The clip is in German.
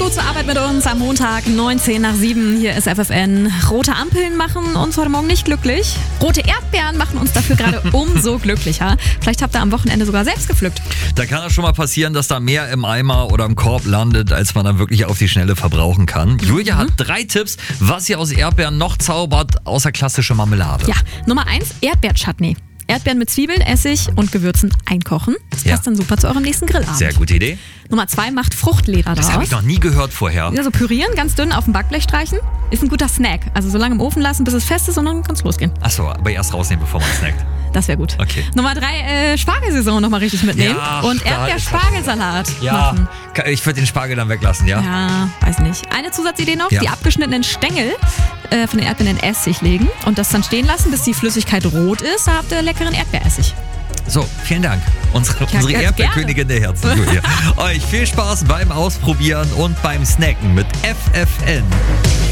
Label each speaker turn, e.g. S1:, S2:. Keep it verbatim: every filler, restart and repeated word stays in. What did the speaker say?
S1: Hallo zur Arbeit mit uns am Montag, neunzehn nach sieben. Hier ist F F N. Rote Ampeln machen uns heute Morgen nicht glücklich. Rote Erdbeeren machen uns dafür gerade umso glücklicher. Vielleicht habt ihr am Wochenende sogar selbst gepflückt.
S2: Da kann es schon mal passieren, dass da mehr im Eimer oder im Korb landet, als man dann wirklich auf die Schnelle verbrauchen kann. Mhm. Julia hat drei Tipps, was sie aus Erdbeeren noch zaubert, außer klassische Marmelade.
S1: Ja, Nummer eins, Erdbeerchutney. Erdbeeren mit Zwiebeln, Essig und Gewürzen einkochen. Das passt ja dann super zu eurem nächsten Grillabend.
S2: Sehr gute Idee.
S1: Nummer zwei, macht Fruchtleder draus.
S2: Das habe ich noch nie gehört vorher.
S1: Ja, so pürieren, ganz dünn auf dem Backblech streichen. Ist ein guter Snack. Also so lange im Ofen lassen, bis es fest ist und dann kann es losgehen.
S2: Achso, aber erst rausnehmen, bevor man snackt.
S1: Das wäre gut.
S2: Okay.
S1: Nummer drei, äh, Spargelsaison nochmal richtig mitnehmen.
S2: Ja,
S1: und Erdbeer-Spargelsalat
S2: ja,
S1: machen.
S2: Ich würde den Spargel dann weglassen, ja?
S1: Ja, weiß nicht. Eine Zusatzidee noch,
S2: ja.
S1: Die abgeschnittenen Stängel äh, von den Erdbeeren in Essig legen und das dann stehen lassen, bis die Flüssigkeit rot ist. Da habt ihr leckeren Erdbeeressig.
S2: So, vielen Dank. Unsere,
S1: ja,
S2: unsere Erdbeerkönigin der Herzen, Julia. Euch viel Spaß beim Ausprobieren und beim Snacken mit F F N.